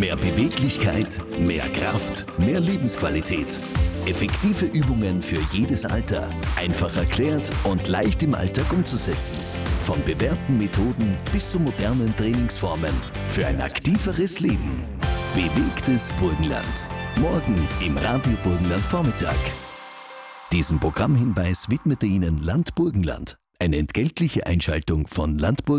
Mehr Beweglichkeit, mehr Kraft, mehr Lebensqualität. Effektive Übungen für jedes Alter. Einfach erklärt und leicht im Alltag umzusetzen. Von bewährten Methoden bis zu modernen Trainingsformen. Für ein aktiveres Leben. Bewegtes Burgenland. Morgen im Radio Burgenland Vormittag. Diesen Programmhinweis widmete Ihnen Land Burgenland. Eine entgeltliche Einschaltung von Land Burgenland.